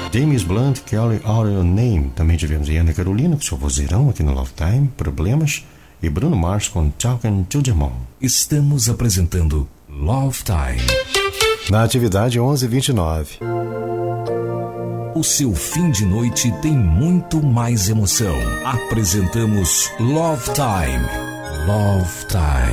James Blunt, Kelly Out Your Name. Também tivemos Ana Carolina com seu vozeirão aqui no Love Time, Problemas, e Bruno Mars com Talking to the Moon. Estamos apresentando Love Time. Na atividade 11:29. O seu fim de noite tem muito mais emoção. Apresentamos Love Time. Love Time.